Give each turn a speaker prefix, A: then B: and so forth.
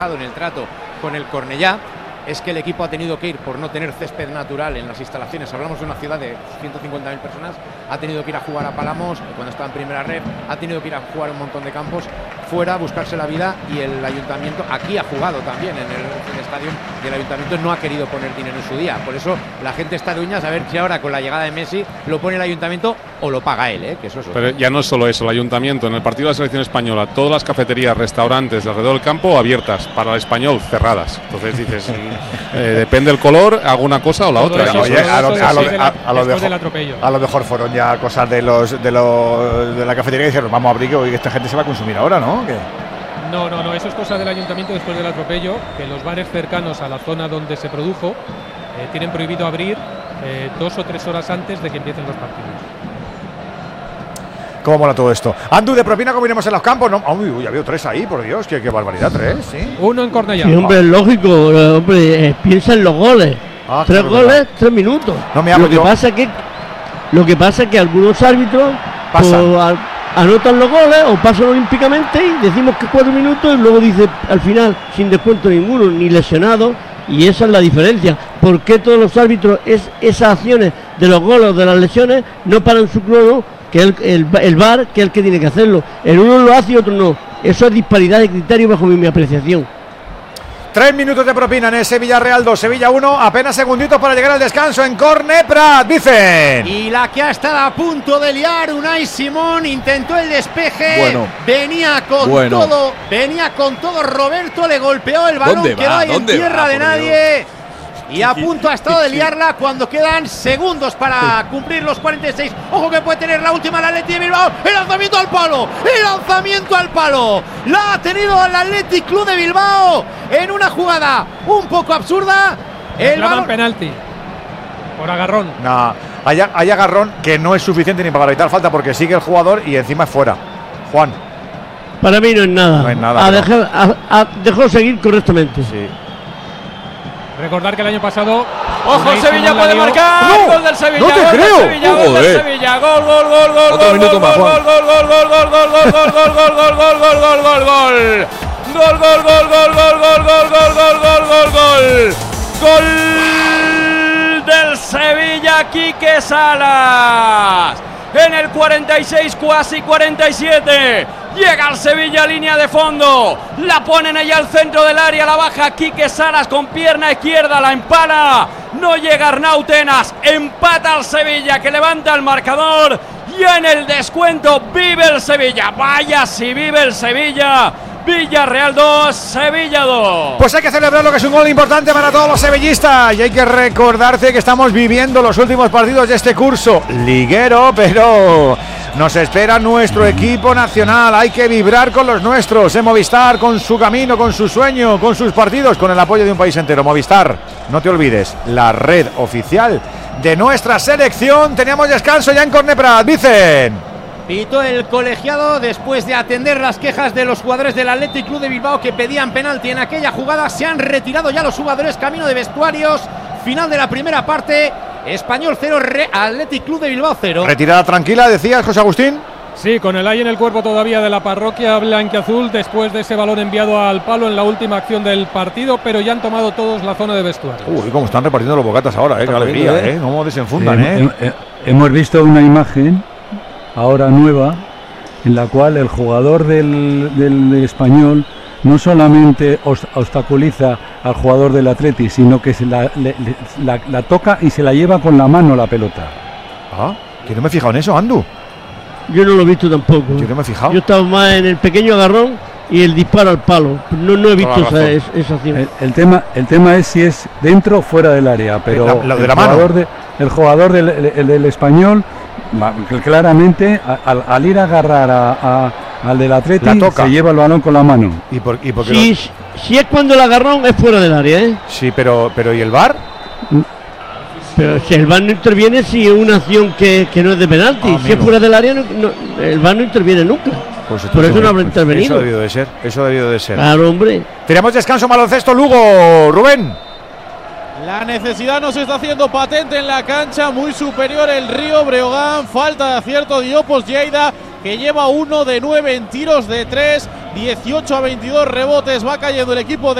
A: en el trato con el Cornellá es que el equipo ha tenido que ir, por no tener césped natural en las instalaciones, hablamos de una ciudad de 150.000 personas, ha tenido que ir a jugar a Palamos cuando estaba en primera red, ha tenido que ir a jugar un montón de campos fuera, buscarse la vida, y el ayuntamiento aquí ha jugado también en el estadio, y el ayuntamiento no ha querido poner dinero en su día. Por eso la gente está de uñas a ver si ahora con la llegada de Messi lo pone el ayuntamiento o lo paga él, que eso es.
B: Pero ya no es solo eso, el ayuntamiento en el partido de la selección española, todas las cafeterías, restaurantes de alrededor del campo abiertas, para el español cerradas. Entonces dices, depende del color, hago una cosa o la otra.
C: Oye, a lo mejor fueron ya cosas de la cafetería y dijeron, vamos a abrir que hoy esta gente se va a consumir ahora, ¿no? ¿Qué?
D: No, eso es cosa del ayuntamiento después del atropello, que los bares cercanos a la zona donde se produjo tienen prohibido abrir 2 o 3 horas antes de que empiecen los partidos.
C: ¿Cómo mola todo esto? Andu, de propina, como iremos en los campos, ¿no? Uy, había 3 ahí, por Dios, qué barbaridad, 3, ¿sí?
D: 1 en Cornellá.
E: Sí, hombre, es lógico, hombre, piensa en los goles. 3 goles, 3 minutos.
C: No me hago
E: Lo que pasa es que algunos árbitros anotan los goles o pasan olímpicamente y decimos que 4 minutos y luego dice al final sin descuento ninguno, ni lesionado, y esa es la diferencia. ¿Por qué todos los árbitros esas acciones de los goles o de las lesiones no paran su crono, que el VAR, que es el que tiene que hacerlo? El uno lo hace y otro no. Eso es disparidad de criterio bajo mi apreciación.
C: 3 minutos de propina en ese Villarreal 2, Sevilla 1, apenas segunditos para llegar al descanso en córner, Prat, dicen.
A: Y la que ha estado a punto de liar, Unai Simón, intentó el despeje, venía con todo, Roberto le golpeó el balón, quedó ahí en tierra de nadie. Y a punto ha estado de liarla cuando quedan segundos para cumplir los 46. Ojo que puede tener la última el Athletic de Bilbao. El lanzamiento al palo. La ha tenido el Athletic Club de Bilbao en una jugada un poco absurda.
D: El balón penalti por agarrón.
C: No, hay agarrón que no es suficiente ni para evitar falta porque sigue el jugador y encima es fuera. Juan.
E: Para mí no es nada.
C: No es nada.
E: Dejó seguir correctamente.
C: Sí.
D: Recordar que el año pasado.
F: ¡Ojo, Sevilla puede marcar! ¡Gol del Sevilla!
C: ¡No te creo!
F: ¡Gol del Sevilla! ¡Gol!
G: Otro minuto más, Juan.
F: ¡Gol del Sevilla! Quique Salas. En el 46, casi 47. Llega al Sevilla, línea de fondo. La ponen allá al centro del área. La baja Quique Salas con pierna izquierda. La empala. No llega Arnau Tenas. Empata al Sevilla, que levanta el marcador. Y en el descuento vive el Sevilla. Vaya si vive el Sevilla. Villarreal 2, Sevilla 2.
C: Pues hay que celebrarlo, que es un gol importante para todos los sevillistas. Y hay que recordarse que estamos viviendo los últimos partidos de este curso liguero, pero nos espera nuestro equipo nacional. Hay que vibrar con los nuestros. Movistar, con su camino, con su sueño, con sus partidos, con el apoyo de un país entero. Movistar, no te olvides, la red oficial de nuestra selección. Teníamos descanso ya en Corne Prat, dicen.
A: Pitó el colegiado después de atender las quejas de los jugadores del Athletic Club de Bilbao que pedían penalti en aquella jugada. Se han retirado ya los jugadores camino de vestuarios. Final de la primera parte. Español 0, Athletic Club de Bilbao 0.
C: Retirada tranquila, decías, José Agustín.
D: Sí, con el aire en el cuerpo todavía de la parroquia blanquiazul después de ese balón enviado al palo en la última acción del partido, pero ya han tomado todos la zona de vestuario.
C: Uy, cómo están repartiendo los bocatas ahora, qué alegría, cómo desenfundan,
H: Hemos visto una imagen ahora nueva en la cual el jugador del Español no solamente obstaculiza al jugador del Atleti, sino que la toca y se la lleva con la mano la pelota.
C: Ah, que no me he fijado en eso, Andu.
E: Yo no lo he visto tampoco.
C: Yo no me he fijado.
E: Yo estaba más en el pequeño agarrón y el disparo al palo. No he visto esa acción.
H: El tema es si es dentro o fuera del área, pero el jugador del Español claramente al ir a agarrar al del Atleti se lleva el balón con la mano.
C: ¿Y por
E: si es cuando el agarrón es fuera del área,
C: Sí, pero ¿y el VAR?
E: Pero si el VAR no interviene, si es una acción que no es de penalti. Si es fuera del área, el VAR no interviene nunca.
C: Pues
E: por eso no habrá intervenido.
C: Eso ha debido de ser.
E: Claro, hombre.
C: Tenemos descanso, baloncesto, Lugo, Rubén.
I: La necesidad nos está haciendo patente en la cancha, muy superior el Río Breogán, falta de acierto de Opos Lleida, que lleva 1 de 9 en tiros de 3, 18 a 22 rebotes, va cayendo el equipo de